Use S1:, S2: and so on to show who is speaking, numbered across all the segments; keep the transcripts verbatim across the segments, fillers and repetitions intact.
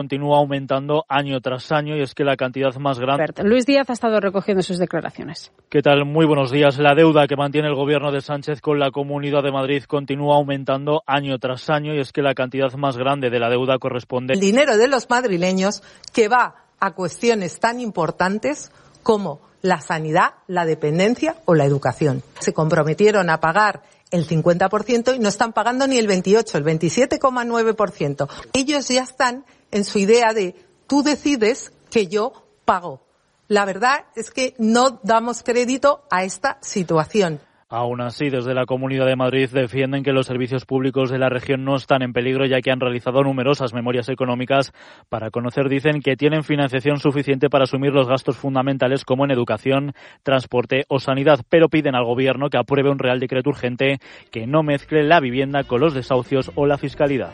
S1: Continúa aumentando año tras año y es que la cantidad más grande...
S2: Luis Díaz ha estado recogiendo sus declaraciones.
S1: ¿Qué tal? Muy buenos días. La deuda que mantiene el gobierno de Sánchez con la Comunidad de Madrid continúa aumentando año tras año y es que la cantidad más grande de la deuda corresponde...
S3: El dinero de los madrileños que va a cuestiones tan importantes como la sanidad, la dependencia o la educación. Se comprometieron a pagar el cincuenta por ciento y no están pagando ni el veintiocho, el veintisiete coma nueve por ciento. Ellos ya están en su idea de tú decides que yo pago. La verdad es que no damos crédito a esta situación.
S1: Aún así, desde la Comunidad de Madrid defienden que los servicios públicos de la región no están en peligro, ya que han realizado numerosas memorias económicas para conocer, dicen, que tienen financiación suficiente para asumir los gastos fundamentales como en educación, transporte o sanidad, pero piden al Gobierno que apruebe un Real Decreto urgente que no mezcle la vivienda con los desahucios o la fiscalidad.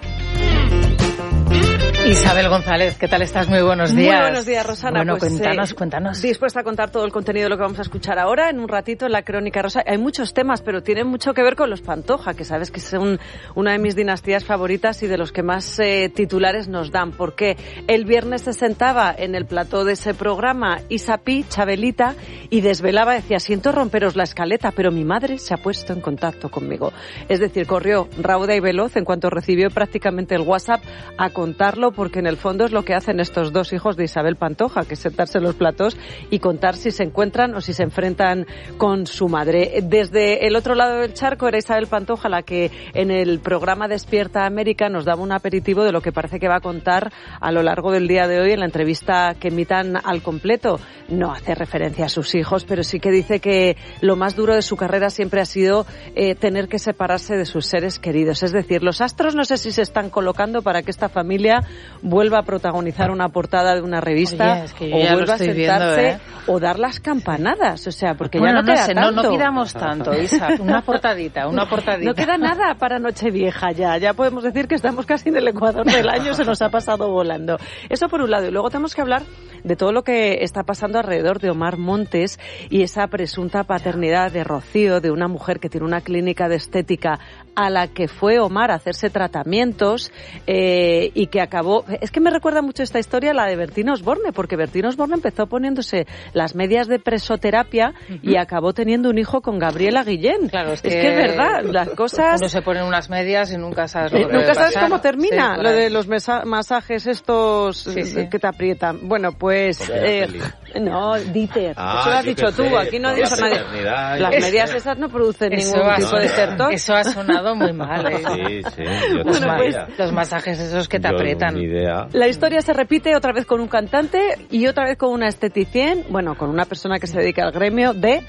S4: Isabel González, ¿qué tal estás? Muy buenos días.
S5: Muy buenos días, Rosana.
S4: Bueno,
S5: pues,
S4: cuéntanos,
S5: eh,
S4: cuéntanos.
S5: Dispuesta a contar todo el contenido de lo que vamos a escuchar ahora, en un ratito en la Crónica Rosa. Hay muchos temas, pero tienen mucho que ver con los Pantoja, que sabes que son una de mis dinastías favoritas y de los que más eh, titulares nos dan. Porque el viernes se sentaba en el plató de ese programa Isa Pi, Chabelita, y desvelaba, decía, siento romperos la escaleta, pero mi madre se ha puesto en contacto conmigo. Es decir, corrió rauda y veloz en cuanto recibió prácticamente el WhatsApp a contarlo, porque en el fondo es lo que hacen estos dos hijos de Isabel Pantoja, que es sentarse en los platos y contar si se encuentran o si se enfrentan con su madre. Desde el otro lado del charco era Isabel Pantoja la que en el programa Despierta América nos daba un aperitivo de lo que parece que va a contar a lo largo del día de hoy en la entrevista que emitan al completo. No hace referencia a sus hijos, pero sí que dice que lo más duro de su carrera siempre ha sido eh, tener que separarse de sus seres queridos. Es decir, los astros no sé si se están colocando para que esta familia vuelva a protagonizar una portada de una revista.
S4: Oye, es que
S5: o vuelva a sentarse
S4: viendo, ¿eh?
S5: o dar las campanadas, o sea, porque
S4: bueno,
S5: ya no,
S4: no
S5: queda
S4: sé,
S5: tanto.
S4: No, no pidamos tanto, Isa, una portadita, una portadita.
S5: No queda nada para Nochevieja ya, ya podemos decir que estamos casi en el ecuador del año, se nos ha pasado volando. Eso por un lado, y luego tenemos que hablar de todo lo que está pasando alrededor de Omar Montes y esa presunta paternidad de Rocío, de una mujer que tiene una clínica de estética a la que fue Omar a hacerse tratamientos eh, y que acabó... Es que me recuerda mucho esta historia, la de Bertín Osborne, porque Bertín Osborne empezó poniéndose las medias de presoterapia uh-huh. y acabó teniendo un hijo con Gabriela Guillén.
S4: Claro, es,
S5: es
S4: que,
S5: que es verdad, las cosas...
S4: Uno se ponen unas medias y nunca sabes lo que
S5: Nunca sabes
S4: pasar.
S5: cómo termina
S4: sí,
S5: lo de los mesa- masajes estos
S4: sí, sí.
S5: que te aprietan. Bueno, pues... Eh, no, Dieter,
S6: ah,
S5: eso lo has dicho tú,
S6: sé,
S5: aquí no ha dicho nadie. Las
S6: es,
S5: medias esas no producen
S4: eso
S5: ningún
S4: ha,
S5: tipo de certos.
S4: Eso ha sonado muy mal, ¿eh?
S6: Sí, sí, yo
S5: bueno,
S6: no
S5: pues,
S4: los masajes esos que te
S6: yo
S4: aprietan.
S6: Ni idea.
S5: La historia se repite otra vez con un cantante y otra vez con una esteticien, bueno, con una persona que se dedica al gremio de...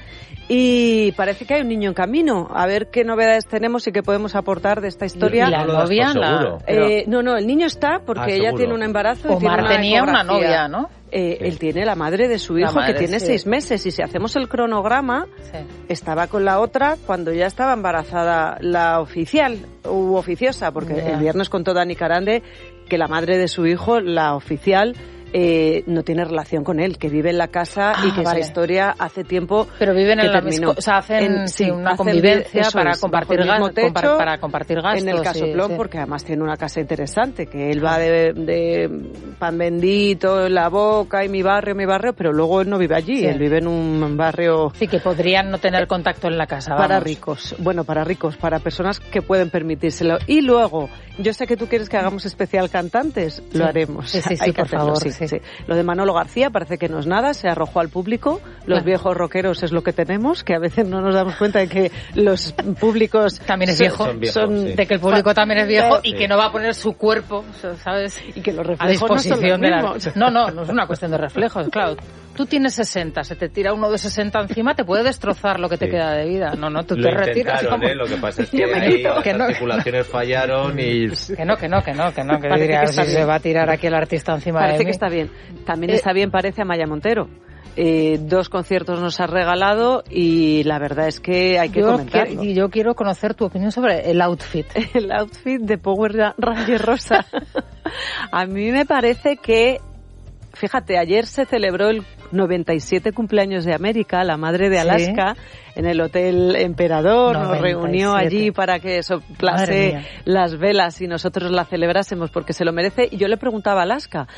S5: Y parece que hay un niño en camino. A ver qué novedades tenemos y qué podemos aportar de esta historia.
S4: ¿Y la novia? La...
S5: Eh, no, no, el niño está porque ah, ella tiene un embarazo y
S4: Omar
S5: tiene una
S4: tenía una novia, ¿no?
S5: Eh, sí. Él tiene la madre de su hijo madre, que tiene sí. seis meses y si hacemos el cronograma sí. estaba con la otra cuando ya estaba embarazada la oficial u oficiosa, porque yeah. el viernes contó Dani Carande que la madre de su hijo, la oficial, Eh, no tiene relación con él, que vive en la casa ah, y que vale. esa historia hace tiempo
S4: pero viven
S5: que
S4: en la
S5: terminó.
S4: Misco, o sea, hacen
S5: en,
S4: sí,
S5: sí,
S4: una
S5: hacen
S4: convivencia para
S5: es,
S4: compartir gastos,
S5: techo,
S4: para compartir gastos.
S5: En el casoplón,
S4: sí, sí.
S5: porque además tiene una casa interesante, que él va de, de pan bendito en la boca y mi barrio, mi barrio, pero luego él no vive allí, sí. él vive en un barrio...
S4: Sí, que podrían no tener contacto en la casa, vamos.
S5: Para ricos, bueno, para ricos, para personas que pueden permitírselo. Y luego, yo sé que tú quieres que hagamos especial cantantes,
S4: sí.
S5: lo haremos.
S4: Sí, sí, sí,
S5: Hay
S4: por
S5: que hacerlo,
S4: favor.
S5: Sí,
S4: sí.
S5: sí. Lo de Manolo García parece que no es nada, se arrojó al público. Los
S4: bueno.
S5: viejos rockeros es lo que tenemos, que a veces no nos damos cuenta de que los públicos
S4: también es viejo,
S6: son, viejos,
S5: son
S6: sí.
S4: de que el público también es viejo
S5: sí.
S4: y que no va a poner su cuerpo, ¿sabes?
S5: Y que los
S4: a
S5: reflejos
S4: disposición
S5: no
S4: de
S5: los
S4: la... No, no, no es una cuestión de reflejos, claro. Tú tienes sesenta, se te tira uno de sesenta encima, te puede destrozar lo que te sí. queda de vida. No, no, tú
S6: lo
S4: te retiras.
S6: Como... ¿eh? Lo que pasa es que ahí las
S4: que no.
S6: articulaciones fallaron y...
S4: Que no, que no, que no, que no, que diría, si se va a tirar aquí el artista encima
S5: parece
S4: de mí.
S5: que está bien. También
S4: eh,
S5: está bien, parece, Amaya Montero. Eh, dos conciertos nos ha regalado y la verdad es que hay que
S4: yo
S5: comentarlo.
S4: Que, yo quiero conocer tu opinión sobre el outfit.
S5: El outfit de Power Ranger Rosa. A mí me parece que fíjate, ayer se celebró el noventa y siete cumpleaños de América, la madre de Alaska, ¿sí? En el Hotel Emperador, noventa y siete. Nos reunió allí para que soplase las velas y nosotros la celebrásemos porque se lo merece. Y yo le preguntaba a Alaska,